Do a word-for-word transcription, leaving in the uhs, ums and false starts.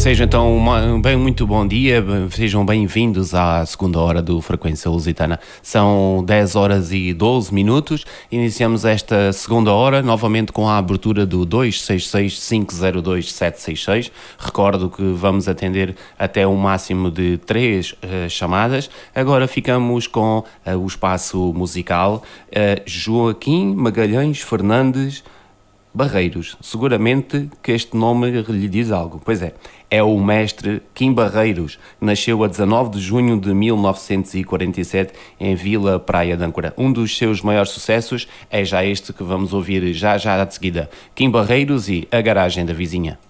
Sejam então uma- bem, muito bom dia, sejam bem-vindos à segunda hora do Frequência Lusitana. São dez horas e doze minutos, iniciamos esta segunda hora novamente com a abertura do dois seis seis, cinco zero dois, sete seis seis. Recordo que vamos atender até um máximo de três uh, chamadas. Agora ficamos com uh, o espaço musical. Uh, Joaquim Magalhães Fernandes Barreiros, seguramente que este nome lhe diz algo. Pois é, é o mestre Kim Barreiros. Nasceu a dezanove de junho de mil novecentos e quarenta e sete em Vila Praia de Âncora. Um dos seus maiores sucessos é já este que vamos ouvir já já de seguida. Kim Barreiros e A Garagem da Vizinha.